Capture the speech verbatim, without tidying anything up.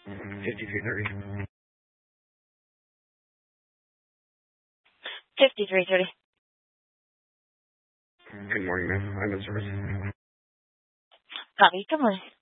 fifty-three thirty. fifty-three thirty. Good morning, ma'am. I'm in service. Copy. Good morning.